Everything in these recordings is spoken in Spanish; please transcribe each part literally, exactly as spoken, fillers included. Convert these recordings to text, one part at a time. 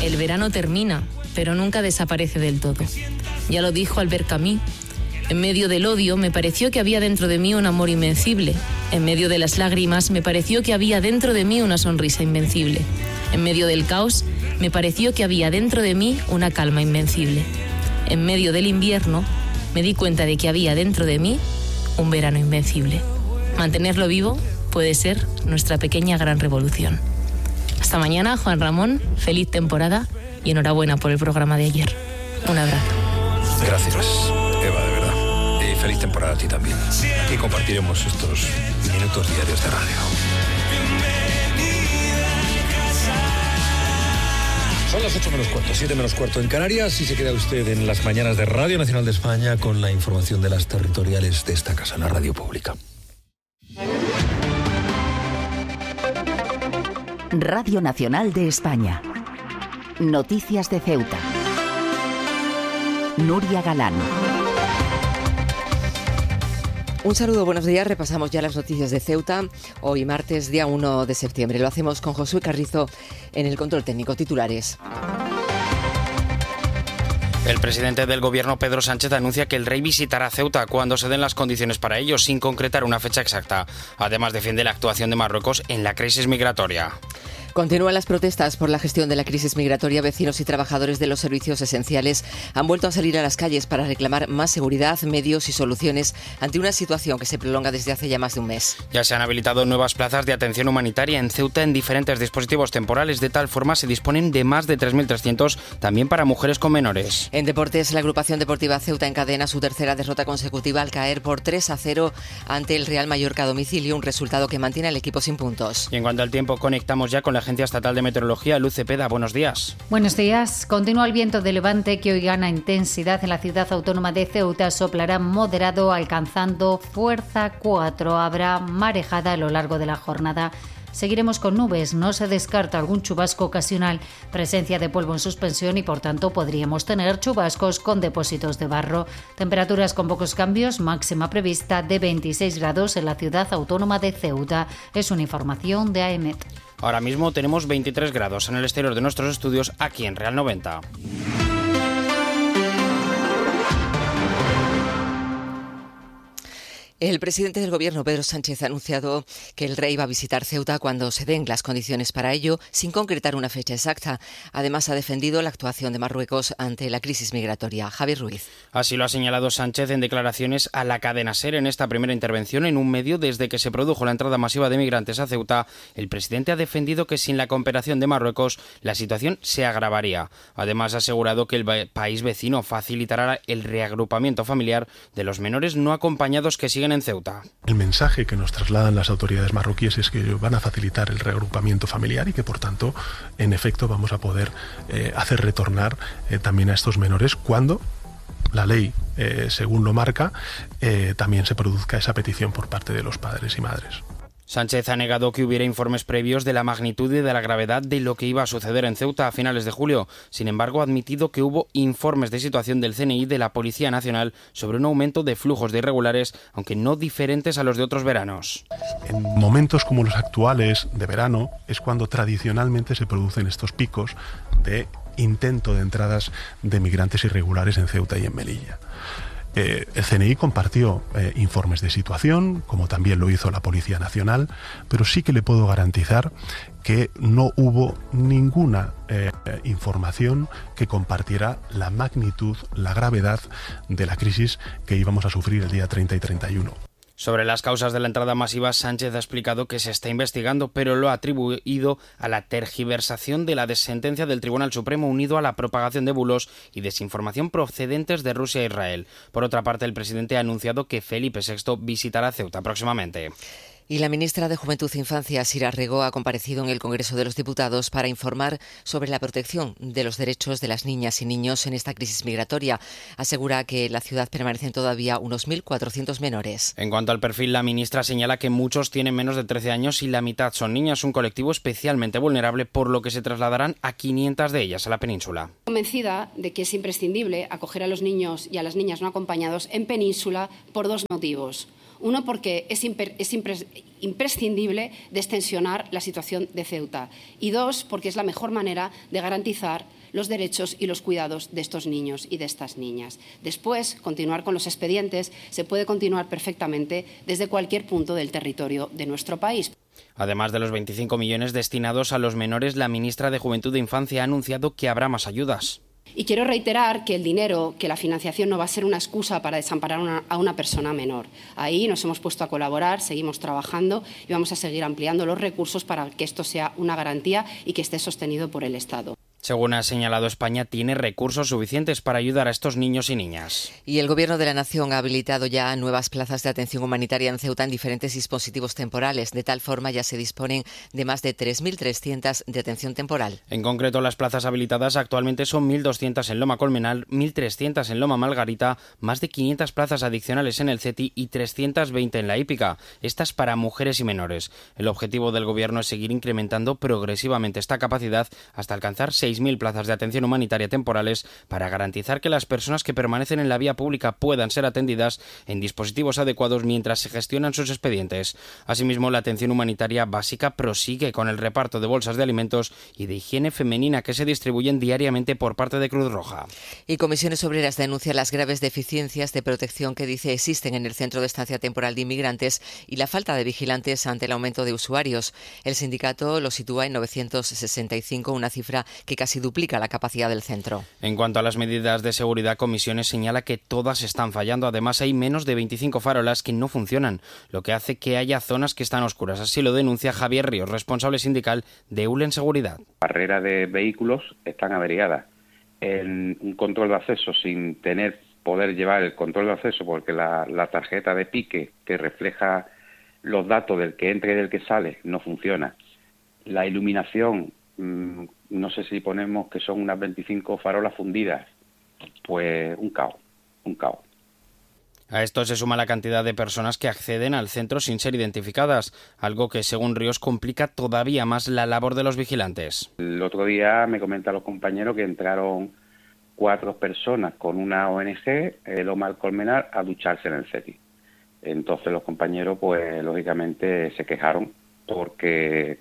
El verano termina, pero nunca desaparece del todo. Ya lo dijo Albert Camus. En medio del odio me pareció que había dentro de mí un amor invencible. En medio de las lágrimas me pareció que había dentro de mí una sonrisa invencible. En medio del caos me pareció que había dentro de mí una calma invencible. En medio del invierno me di cuenta de que había dentro de mí un verano invencible. Mantenerlo vivo puede ser nuestra pequeña gran revolución. Hasta mañana, Juan Ramón, feliz temporada y enhorabuena por el programa de ayer. Un abrazo. Gracias, Eva, de verdad. Y feliz temporada a ti también. Aquí compartiremos estos minutos diarios de radio. Son las ocho menos cuarto, siete menos cuarto en Canarias y se queda usted en las mañanas de Radio Nacional de España con la información de las territoriales de esta casa, la radio pública. Radio Nacional de España. Noticias de Ceuta. Nuria Galán. Un saludo, buenos días. Repasamos ya las noticias de Ceuta. Hoy martes, día uno de septiembre. Lo hacemos con Josué Carrizo en el control técnico. Titulares. El presidente del gobierno, Pedro Sánchez, anuncia que el rey visitará Ceuta cuando se den las condiciones para ello, sin concretar una fecha exacta. Además, defiende la actuación de Marruecos en la crisis migratoria. Continúan las protestas por la gestión de la crisis migratoria. Vecinos y trabajadores de los servicios esenciales han vuelto a salir a las calles para reclamar más seguridad, medios y soluciones ante una situación que se prolonga desde hace ya más de un mes. Ya se han habilitado nuevas plazas de atención humanitaria en Ceuta en diferentes dispositivos temporales. De tal forma se disponen de más de tres mil trescientos también para mujeres con menores. En deportes, la agrupación deportiva Ceuta encadena su tercera derrota consecutiva al caer por tres a cero ante el Real Mallorca a domicilio, un resultado que mantiene al equipo sin puntos. Y en cuanto al tiempo, conectamos ya con la Agencia Estatal de Meteorología, Luz Cepeda. Buenos días. Buenos días. Continúa el viento de levante que hoy gana intensidad en la ciudad autónoma de Ceuta. Soplará moderado, alcanzando fuerza cuatro. Habrá marejada a lo largo de la jornada. Seguiremos con nubes, no se descarta algún chubasco ocasional, presencia de polvo en suspensión y por tanto podríamos tener chubascos con depósitos de barro. Temperaturas con pocos cambios, máxima prevista de veintiséis grados en la ciudad autónoma de Ceuta. Es una información de A E M E T. Ahora mismo tenemos veintitrés grados en el exterior de nuestros estudios aquí en Real noventa. El presidente del gobierno, Pedro Sánchez, ha anunciado que el rey va a visitar Ceuta cuando se den las condiciones para ello, sin concretar una fecha exacta. Además, ha defendido la actuación de Marruecos ante la crisis migratoria. Javier Ruiz. Así lo ha señalado Sánchez en declaraciones a la cadena SER en esta primera intervención en un medio. Desde que se produjo la entrada masiva de migrantes a Ceuta, el presidente ha defendido que sin la cooperación de Marruecos la situación se agravaría. Además, ha asegurado que el país vecino facilitará el reagrupamiento familiar de los menores no acompañados que siguen en Ceuta. El mensaje que nos trasladan las autoridades marroquíes es que van a facilitar el reagrupamiento familiar y que, por tanto, en efecto, vamos a poder eh, hacer retornar eh, también a estos menores cuando la ley, eh, según lo marca, eh, también se produzca esa petición por parte de los padres y madres. Sánchez ha negado que hubiera informes previos de la magnitud y de la gravedad de lo que iba a suceder en Ceuta a finales de julio. Sin embargo, ha admitido que hubo informes de situación del C N I y de la Policía Nacional sobre un aumento de flujos de irregulares, aunque no diferentes a los de otros veranos. En momentos como los actuales de verano es cuando tradicionalmente se producen estos picos de intento de entradas de migrantes irregulares en Ceuta y en Melilla. Eh, el C N I compartió eh, informes de situación, como también lo hizo la Policía Nacional, pero sí que le puedo garantizar que no hubo ninguna eh, información que compartiera la magnitud, la gravedad de la crisis que íbamos a sufrir el día treinta y treinta y uno. Sobre las causas de la entrada masiva, Sánchez ha explicado que se está investigando, pero lo ha atribuido a la tergiversación de la sentencia del Tribunal Supremo, unido a la propagación de bulos y desinformación procedentes de Rusia e Israel. Por otra parte, el presidente ha anunciado que Felipe sexto visitará Ceuta próximamente. Y la ministra de Juventud e Infancia, Sira Rego, ha comparecido en el Congreso de los Diputados para informar sobre la protección de los derechos de las niñas y niños en esta crisis migratoria. Asegura que en la ciudad permanecen todavía unos mil cuatrocientos menores. En cuanto al perfil, la ministra señala que muchos tienen menos de trece años y la mitad son niñas, un colectivo especialmente vulnerable, por lo que se trasladarán a quinientas de ellas a la península. Convencida de que es imprescindible acoger a los niños y a las niñas no acompañados en península por dos motivos. Uno, porque es, imper, es impres, imprescindible destensionar la situación de Ceuta. Y dos, porque es la mejor manera de garantizar los derechos y los cuidados de estos niños y de estas niñas. Después, continuar con los expedientes se puede continuar perfectamente desde cualquier punto del territorio de nuestro país. Además de los veinticinco millones destinados a los menores, la ministra de Juventud e Infancia ha anunciado que habrá más ayudas. Y quiero reiterar que el dinero, que la financiación no va a ser una excusa para desamparar una, a una persona menor. Ahí nos hemos puesto a colaborar, seguimos trabajando y vamos a seguir ampliando los recursos para que esto sea una garantía y que esté sostenido por el Estado. Según ha señalado, España tiene recursos suficientes para ayudar a estos niños y niñas. Y el Gobierno de la Nación ha habilitado ya nuevas plazas de atención humanitaria en Ceuta en diferentes dispositivos temporales. De tal forma, ya se disponen de más de tres mil trescientas de atención temporal. En concreto, las plazas habilitadas actualmente son mil doscientas en Loma Colmenar, mil trescientas en Loma Margarita, más de quinientas plazas adicionales en el CETI y trescientas veinte en la Hípica. Estas para mujeres y menores. El objetivo del Gobierno es seguir incrementando progresivamente esta capacidad hasta alcanzar seis mil plazas de atención humanitaria temporales para garantizar que las personas que permanecen en la vía pública puedan ser atendidas en dispositivos adecuados mientras se gestionan sus expedientes. Asimismo, la atención humanitaria básica prosigue con el reparto de bolsas de alimentos y de higiene femenina que se distribuyen diariamente por parte de Cruz Roja. Y Comisiones Obreras denuncia las graves deficiencias de protección que dice existen en el Centro de Estancia Temporal de Inmigrantes y la falta de vigilantes ante el aumento de usuarios. El sindicato lo sitúa en novecientos sesenta y cinco, una cifra que casi duplica la capacidad del centro. En cuanto a las medidas de seguridad, Comisiones señala que todas están fallando. Además, hay menos de veinticinco farolas que no funcionan, lo que hace que haya zonas que están oscuras. Así lo denuncia Javier Ríos, responsable sindical de Eulen Seguridad. La barrera de vehículos están averiadas. En un control de acceso sin tener poder llevar el control de acceso porque la, la tarjeta de pique que refleja los datos del que entra y del que sale no funciona. La iluminación, mmm, no sé si ponemos que son unas veinticinco farolas fundidas, pues un caos, un caos. A esto se suma la cantidad de personas que acceden al centro sin ser identificadas, algo que según Ríos complica todavía más la labor de los vigilantes. El otro día me comentan los compañeros que entraron cuatro personas con una O N G, el Loma Colmenar, a ducharse en el CETI. Entonces los compañeros, pues lógicamente se quejaron porque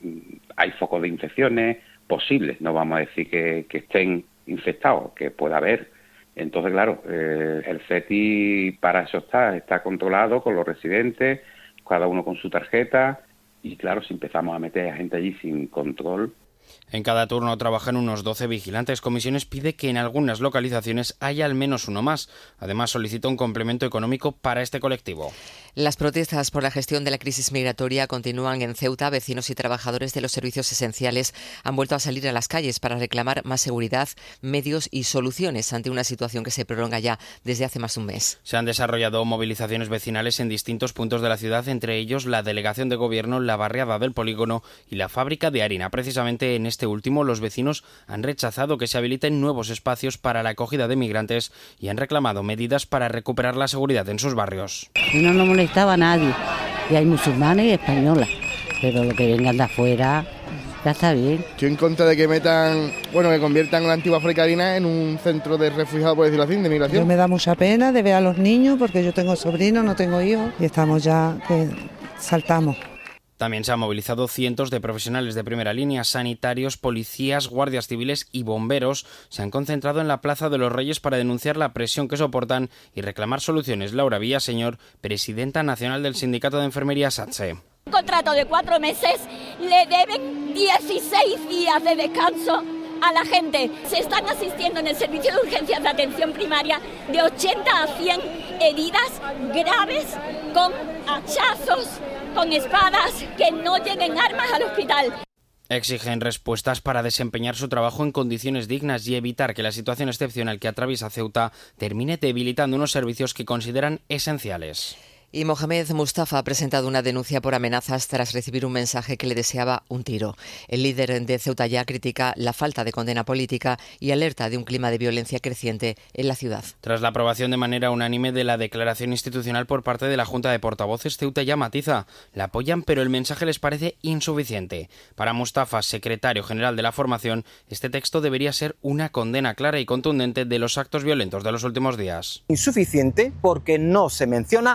hay focos de infecciones posibles, no vamos a decir que, que estén infectados, que pueda haber. Entonces, claro, eh, el CETI para eso está, está controlado con los residentes, cada uno con su tarjeta, y claro, si empezamos a meter a gente allí sin control. En cada turno trabajan unos doce vigilantes. Comisiones pide que en algunas localizaciones haya al menos uno más. Además, solicita un complemento económico para este colectivo. Las protestas por la gestión de la crisis migratoria continúan en Ceuta. Vecinos y trabajadores de los servicios esenciales han vuelto a salir a las calles para reclamar más seguridad, medios y soluciones ante una situación que se prolonga ya desde hace más de un mes. Se han desarrollado movilizaciones vecinales en distintos puntos de la ciudad, entre ellos la delegación de gobierno, la barriada del Polígono y la fábrica de harina. Precisamente en este último, los vecinos han rechazado que se habiliten nuevos espacios para la acogida de migrantes y han reclamado medidas para recuperar la seguridad en sus barrios. Y no nos molestaba a nadie, y hay musulmanes y españolas, pero lo que vengan de afuera ya está bien. Estoy en contra de que metan, bueno, que conviertan la antigua fábrica de harina en un centro de refugiados, por decirlo así, de migración. Yo me da mucha pena de ver a los niños, porque yo tengo sobrinos, no tengo hijos, y estamos ya que saltamos. También se han movilizado cientos de profesionales de primera línea, sanitarios, policías, guardias civiles y bomberos. Se han concentrado en la Plaza de los Reyes para denunciar la presión que soportan y reclamar soluciones. Laura Villaseñor, presidenta nacional del Sindicato de Enfermería SATSE. Un contrato de cuatro meses, le deben dieciséis días de descanso a la gente. Se están asistiendo en el servicio de urgencias de atención primaria de ochenta a cien heridas graves con hachazos, con espadas, que no lleguen armas al hospital. Exigen respuestas para desempeñar su trabajo en condiciones dignas y evitar que la situación excepcional que atraviesa Ceuta termine debilitando unos servicios que consideran esenciales. Y Mohamed Mustafa ha presentado una denuncia por amenazas tras recibir un mensaje que le deseaba un tiro. El líder de Ceuta ya critica la falta de condena política y alerta de un clima de violencia creciente en la ciudad. Tras la aprobación de manera unánime de la declaración institucional por parte de la Junta de Portavoces, Ceuta ya matiza. La apoyan, pero el mensaje les parece insuficiente. Para Mustafa, secretario general de la formación, este texto debería ser una condena clara y contundente de los actos violentos de los últimos días. Insuficiente porque no se menciona a las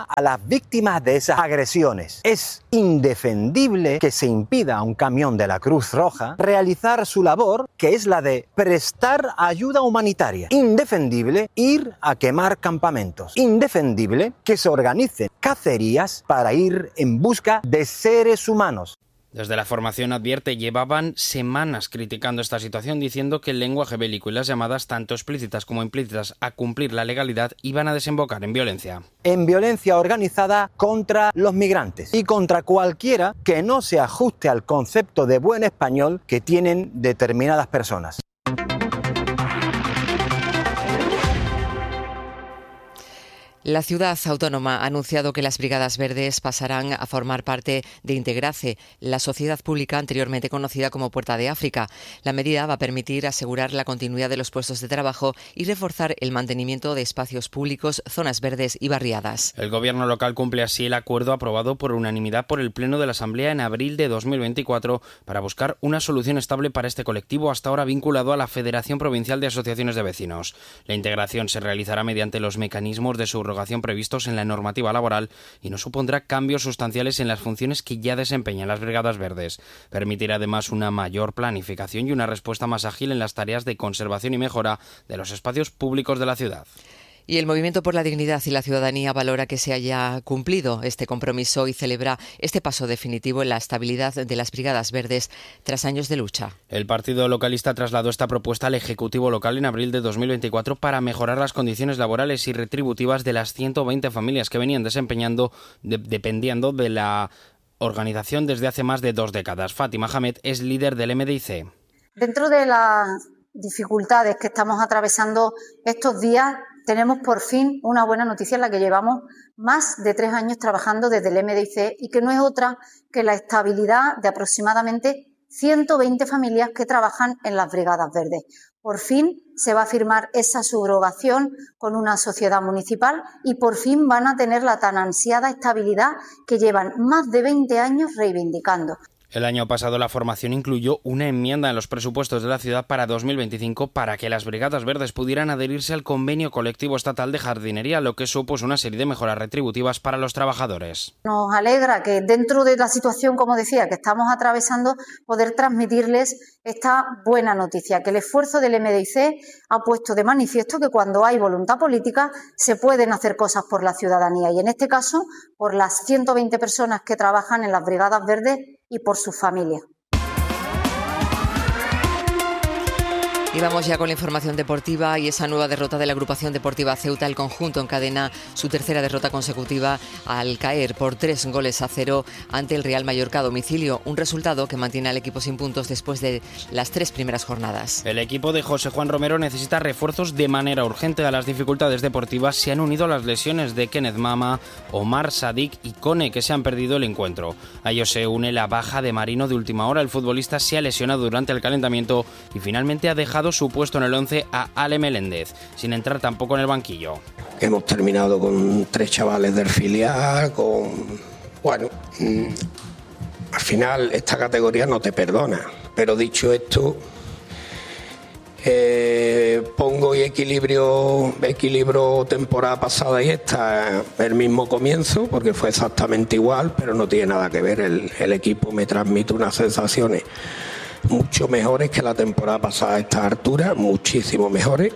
víctimas de esas agresiones. Es indefendible que se impida a un camión de la Cruz Roja realizar su labor, que es la de prestar ayuda humanitaria. Indefendible ir a quemar campamentos. Indefendible que se organicen cacerías para ir en busca de seres humanos. Desde la formación advierte, llevaban semanas criticando esta situación, diciendo que el lenguaje bélico y las llamadas, tanto explícitas como implícitas, a cumplir la legalidad, iban a desembocar en violencia. En violencia organizada contra los migrantes y contra cualquiera que no se ajuste al concepto de buen español que tienen determinadas personas. La ciudad autónoma ha anunciado que las Brigadas Verdes pasarán a formar parte de Integrace, la sociedad pública anteriormente conocida como Puerta de África. La medida va a permitir asegurar la continuidad de los puestos de trabajo y reforzar el mantenimiento de espacios públicos, zonas verdes y barriadas. El gobierno local cumple así el acuerdo aprobado por unanimidad por el Pleno de la Asamblea en abril de dos mil veinticuatro para buscar una solución estable para este colectivo, hasta ahora vinculado a la Federación Provincial de Asociaciones de Vecinos. La integración se realizará mediante los mecanismos de subrogación previstos en la normativa laboral y no supondrá cambios sustanciales en las funciones que ya desempeñan las Brigadas Verdes. Permitirá además una mayor planificación y una respuesta más ágil en las tareas de conservación y mejora de los espacios públicos de la ciudad. Y el Movimiento por la Dignidad y la Ciudadanía valora que se haya cumplido este compromiso y celebra este paso definitivo en la estabilidad de las Brigadas Verdes tras años de lucha. El partido localista trasladó esta propuesta al Ejecutivo local en abril de dos mil veinticuatro para mejorar las condiciones laborales y retributivas de las ciento veinte familias que venían desempeñando, de, dependiendo de la organización desde hace más de dos décadas. Fátima Hamed es líder del M D I C. Dentro de las dificultades que estamos atravesando estos días, tenemos por fin una buena noticia en la que llevamos más de tres años trabajando desde el M D I C y que no es otra que la estabilidad de aproximadamente ciento veinte familias que trabajan en las Brigadas Verdes. Por fin se va a firmar esa subrogación con una sociedad municipal y por fin van a tener la tan ansiada estabilidad que llevan más de veinte años reivindicando. El año pasado la formación incluyó una enmienda en los presupuestos de la ciudad para dos mil veinticinco para que las Brigadas Verdes pudieran adherirse al convenio colectivo estatal de jardinería, lo que supuso una serie de mejoras retributivas para los trabajadores. Nos alegra que dentro de la situación, como decía, que estamos atravesando, poder transmitirles esta buena noticia, que el esfuerzo del M D I C ha puesto de manifiesto que cuando hay voluntad política se pueden hacer cosas por la ciudadanía y en este caso por las ciento veinte personas que trabajan en las Brigadas Verdes y por su familia. Y vamos ya con la información deportiva y esa nueva derrota de la agrupación deportiva Ceuta. El conjunto encadena su tercera derrota consecutiva al caer por tres goles a cero ante el Real Mallorca a domicilio, un resultado que mantiene al equipo sin puntos después de las tres primeras jornadas. El equipo de José Juan Romero necesita refuerzos de manera urgente. A las dificultades deportivas se han unido las lesiones de Kenneth Mama, Omar Sadik y Cone, que se han perdido el encuentro. A ello se une la baja de Marino de última hora. El futbolista se ha lesionado durante el calentamiento y finalmente ha dejado su puesto en el once a Ale Meléndez, sin entrar tampoco en el banquillo. Hemos terminado con tres chavales del filial, con... Bueno, mmm, al final esta categoría no te perdona, pero dicho esto, eh, pongo y equilibrio, equilibrio temporada pasada y esta, el mismo comienzo, porque fue exactamente igual, pero no tiene nada que ver, el, el equipo me transmite unas sensaciones mucho mejores que la temporada pasada a esta altura, muchísimo mejores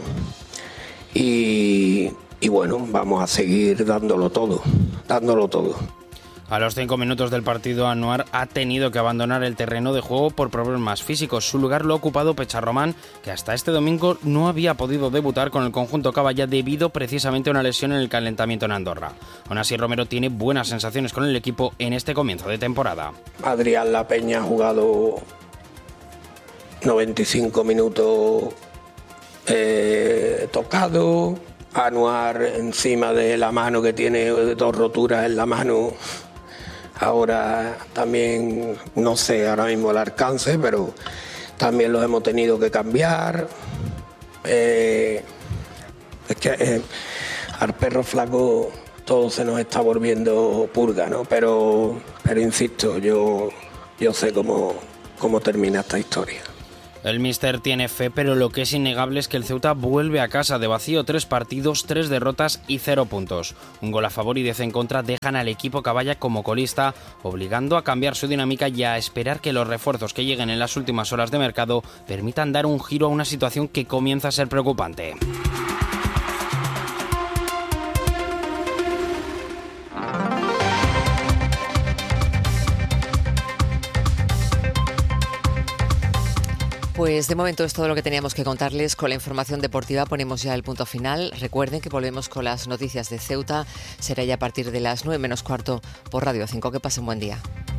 y, y bueno, vamos a seguir dándolo todo, dándolo todo. A los cinco minutos del partido, Anuar ha tenido que abandonar el terreno de juego por problemas físicos. Su lugar lo ha ocupado Pecharromán, que hasta este domingo no había podido debutar con el conjunto caballa debido precisamente a una lesión en el calentamiento en Andorra. Aún así, Romero tiene buenas sensaciones con el equipo en este comienzo de temporada. Adrián La Peña ha jugado noventa y cinco minutos eh, tocado, Anuar encima de la mano, que tiene dos roturas en la mano, ahora también no sé ahora mismo el alcance, pero también los hemos tenido que cambiar. Eh, es que eh, al perro flaco todo se nos está volviendo purga, ¿no? Pero, pero insisto, yo, yo sé cómo, cómo termina esta historia. El míster tiene fe, pero lo que es innegable es que el Ceuta vuelve a casa de vacío. Tres partidos, tres derrotas y cero puntos. Un gol a favor y diez en contra dejan al equipo que vaya como colista, obligando a cambiar su dinámica y a esperar que los refuerzos que lleguen en las últimas horas de mercado permitan dar un giro a una situación que comienza a ser preocupante. Pues de momento es todo lo que teníamos que contarles. Con la información deportiva ponemos ya el punto final. Recuerden que volvemos con las noticias de Ceuta. Será ya a partir de las nueve menos cuarto por Radio cinco. Que pasen buen día.